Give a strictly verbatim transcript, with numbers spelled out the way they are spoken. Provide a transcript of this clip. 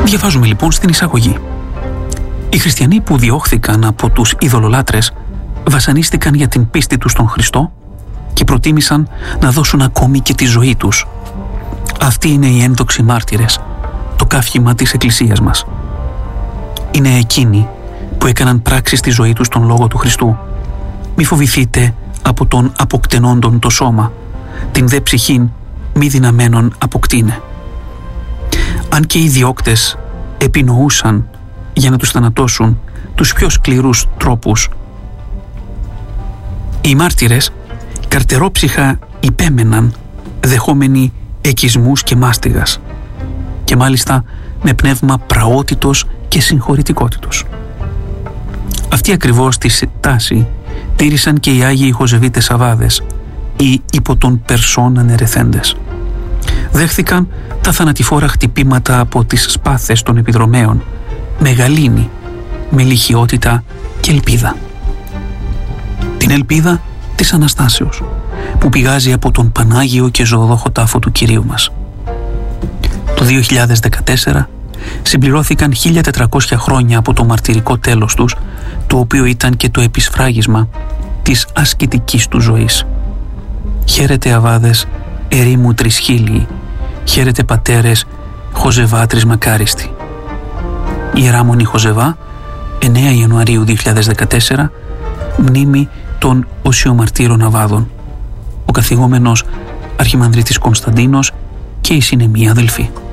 Διαβάζουμε λοιπόν στην εισαγωγή. Οι χριστιανοί που διώχθηκαν από τους ειδωλολάτρες βασανίστηκαν για την πίστη τους στον Χριστό και προτίμησαν να δώσουν ακόμη και τη ζωή τους. Αυτοί είναι οι ένδοξοι μάρτυρες, το καύχημα της Εκκλησίας μας. Είναι εκείνοι που έκαναν πράξη στη ζωή τους τον Λόγο του Χριστού. Μη φοβηθείτε από τον αποκτενόντον το σώμα, την δε ψυχήν μη δυναμένον αποκτήνε. Αν και οι διώκτες επινοούσαν για να τους θανατώσουν τους πιο σκληρούς τρόπους, οι μάρτυρες καρτερόψυχα υπέμεναν, δεχόμενοι εκισμούς και μάστιγας, και μάλιστα με πνεύμα πραότητος και συγχωρητικότητος. Αυτή ακριβώς τη τάση τήρησαν και οι Άγιοι Χοζεβίτες Σαββάδες, οι υπό των Περσών ανερεθέντες. Δέχθηκαν τα θανατηφόρα χτυπήματα από τις σπάθες των επιδρομέων, με γαλήνη, με λιχιότητα και ελπίδα. Την ελπίδα της Αναστάσεως, που πηγάζει από τον Πανάγιο και ζωοδόχο τάφο του Κυρίου μας. Το δύο χιλιάδες δεκατέσσερα συμπληρώθηκαν χίλια τετρακόσια χρόνια από το μαρτυρικό τέλος τους, το οποίο ήταν και το επισφράγισμα της ασκητικής του ζωής. Χαίρετε αβάδες, ερήμου τρισχίλιοι, χαίρετε πατέρες, Χοζεβάτρις μακάριστοι. Ιεράμονη Χοζεβά, εννέα Ιανουαρίου δύο χιλιάδες δεκατέσσερα, μνήμη των οσιομαρτύρων Αβάδων, ο καθηγόμενος Αρχιμανδρίτης Κωνσταντίνος και η συνεμοί αδελφοί.